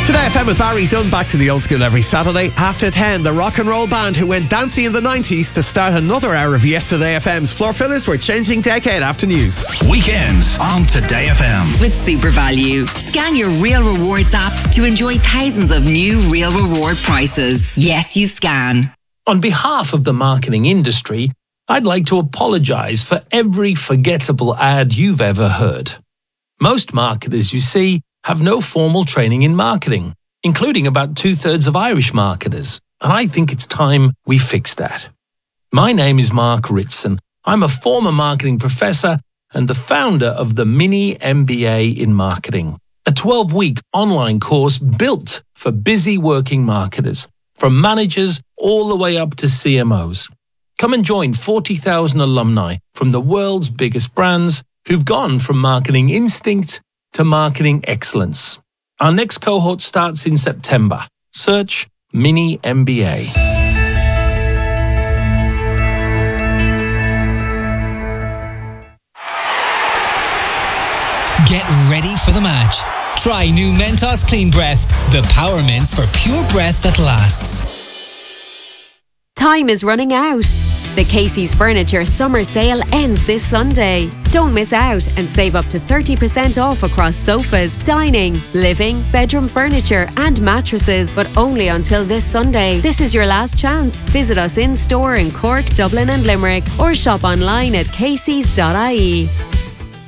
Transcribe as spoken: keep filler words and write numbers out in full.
Today F M with Barry Dunn, back to the old school every Saturday. Half to ten, the rock and roll band who went dancing in the nineties to start another hour of Yesterday F M's floor fillers. We're changing decade after news. Weekends on Today F M. With Super Value. Scan your Real Rewards app to enjoy thousands of new Real Reward prices. Yes, you scan. On behalf of the marketing industry, I'd like to apologise for every forgettable ad you've ever heard. Most marketers, you see, have no formal training in marketing, including about two-thirds of Irish marketers, and I think it's time we fix that. My name is Mark Ritson. I'm a former marketing professor and the founder of the Mini M B A in Marketing, a twelve-week online course built for busy working marketers, from managers all the way up to C M Os. Come and join forty thousand alumni from the world's biggest brands who've gone from marketing instinct to marketing excellence. Our next cohort starts in September. Search Mini M B A. Get ready for the match. Try new Mentos Clean Breath, the power mints for pure breath that lasts. Time is running out. The Casey's Furniture Summer Sale ends this Sunday. Don't miss out and save up to thirty percent off across sofas, dining, living, bedroom furniture and mattresses, but only until this Sunday. This is your last chance. Visit us in store in Cork, Dublin and Limerick or shop online at caseys dot I E.